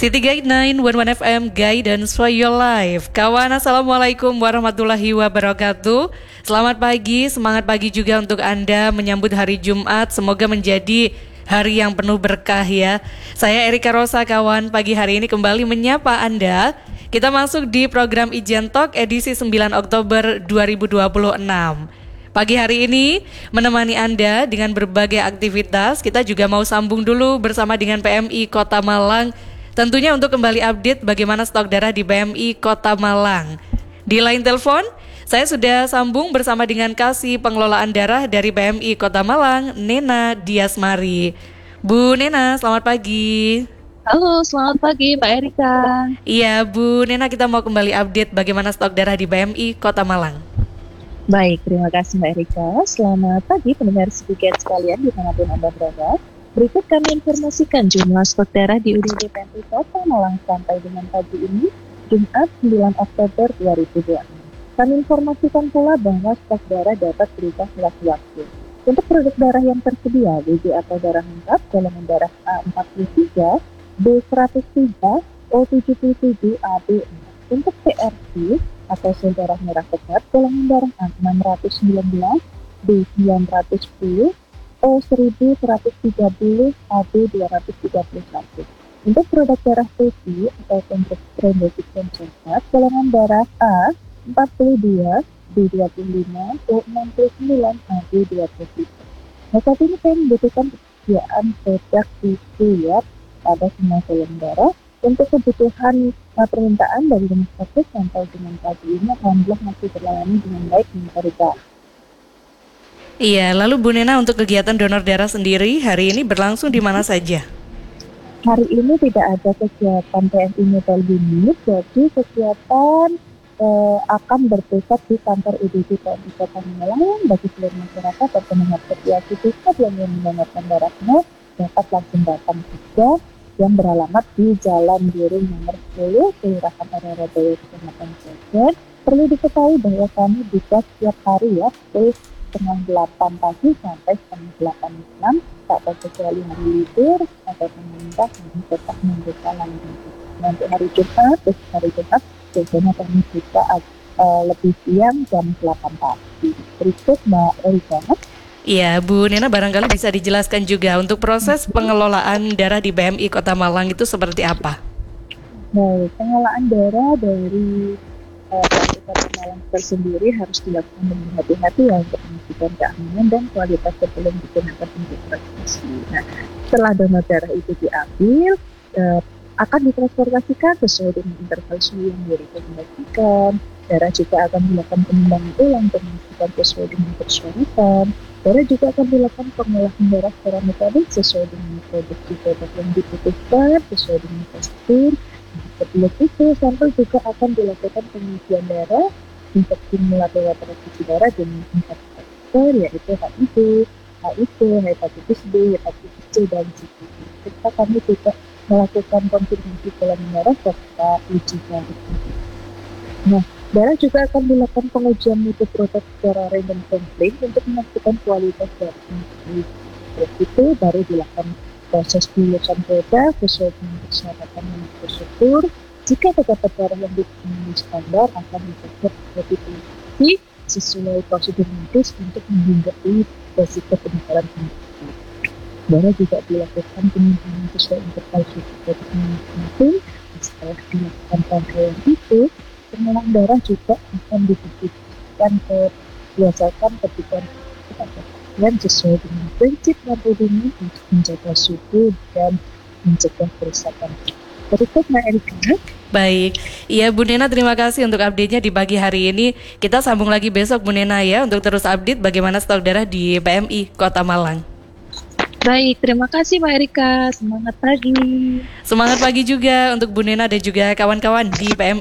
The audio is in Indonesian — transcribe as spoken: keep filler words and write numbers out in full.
City Guide sembilan satu satu F M, Guidance for Your Life. Kawan, Assalamualaikum warahmatullahi wabarakatuh. Selamat pagi, semangat pagi juga untuk Anda menyambut hari Jumat. Semoga menjadi hari yang penuh berkah ya. Saya Erika Rosa, kawan, pagi hari ini kembali menyapa Anda. Kita masuk di program Ijen Talk edisi sembilan Oktober dua ribu dua puluh enam. Pagi hari ini menemani Anda dengan berbagai aktivitas. Kita juga mau sambung dulu bersama dengan P M I Kota Malang, tentunya untuk kembali update bagaimana stok darah di P M I Kota Malang. Di line telepon, saya sudah sambung bersama dengan Kasih Pengelolaan Darah dari P M I Kota Malang, Nena Diasmari. Bu Nena, selamat pagi. Halo, selamat pagi Mbak Erika. Iya Bu Nena, kita mau kembali update bagaimana stok darah di P M I Kota Malang. Baik, terima kasih Mbak Erika. Selamat pagi pendengar sedikit sekalian dimanapun Anda berada. Berikut kami informasikan jumlah stok darah di U D D P M I Kota Malang sampai dengan pagi ini, Jumat sembilan Oktober dua ribu dua puluh enam. Kami informasikan pula bahwa stok darah dapat berubah sewaktu-waktu. Untuk produk darah yang tersedia, W B atau darah lengkap, golongan darah A empat puluh tiga, B seratus tiga, O tujuh puluh tujuh, A B empat. Untuk P R C atau sel darah merah pekat, golongan darah A enam ratus sembilan belas, B sembilan ratus sepuluh, O seribu seratus tiga puluh, A B dua ratus tiga puluh satu. Untuk produk darah T C atau trombosit cepat, golongan darah A empat puluh dua, B dua puluh lima, O enam puluh sembilan, A B dua puluh tiga. Nah, saat ini saya membutuhkan persediaan produk T C ya pada semua golongan darah. Untuk kebutuhan uh, permintaan dari rumah sakit sampai dengan pagi ini alhamdulillah masih terlayani dengan baik Mbak Rika. Iya, lalu Bu Nena, untuk kegiatan donor darah sendiri hari ini berlangsung di mana saja? Hari ini tidak ada kegiatan P M I Mobile Unit, jadi kegiatan uh, akan berpusat di kantor U D D P M I Kota Malang. Bagi seluruh masyarakat atau pendengar setia kita yang ingin mendonorkan darahnya dapat langsung datang juga, yang beralamat di Jalan Biring nomor sepuluh, Kelurahan Ararabaya, Kecamatan Jagat. Perlu diketahui bahwa kami buka setiap hari ya, pukul setengah delapan pagi sampai setengah delapan malam, tak terkecuali hari libur atau pemerintah yang tetap membuka layanan. Nanti hari Jumat, besok hari Jumat, biasanya kami buka uh, lebih siang jam delapan pagi. Berikut Mbak Erika. Iya, Bu Nena, barangkali bisa dijelaskan juga untuk proses pengelolaan darah di P M I Kota Malang itu seperti apa? Baik, pengelolaan darah dari uh, P M I Kota Malang tersendiri harus dilakukan dengan hati-hati ya untuk memastikan keamanan dan kualitas sebelum digunakan untuk transfusi. Nah, setelah donor darah itu diambil, uh, akan ditransportasikan sesuai dengan interval suhu yang direkomendasikan. Darah juga akan dilakukan penimbangan ulang untuk memastikan sesuai dengan persyaratan. Darah juga akan dilakukan pengolahan darah secara mekanik sesuai dengan produksi produk yang dibutuhkan, sesuai dengan tekstur. Sebelum itu, sampel juga akan dilakukan pengujian darah untuk simulator transfusi darah dengan empat faktor, yaitu H I V, H I V, hepatitis B, hepatitis C, dan C. Serta kami juga melakukan konfirmasi golongan darah serta uji darah. Nah, darah juga akan dilakukan pengujian mutu protek secara random sampling untuk memastikan kualitas darah yang baik. Terus itu baru dilakukan proses pemilihan produk sesuai dengan persyaratan yang prosedur. Jika terdapat darah yang dipenuhi standar, akan diproses verifikasi sesuai prosedur medis untuk menghindari resiko penyebaran penyakit. Darah juga dilakukan penyimpanan sesuai interval suhu produk masing-masing. Setelah dilakukan rangkaian itu, pengolahan darah juga akan diberikan ke berdasarkan kebutuhan dan sesuai dengan prinsip Napoleon untuk menjaga suhu dan mencegah kerusakan. Berikut Mbak Erika. Baik, iya Bu Nena, terima kasih untuk update-nya di pagi hari ini. Kita sambung lagi besok Bu Nena ya, untuk terus update bagaimana stok darah di P M I Kota Malang. Baik, terima kasih Mbak Erika. Semangat pagi. Semangat pagi juga untuk Bu Nena dan juga kawan-kawan di P M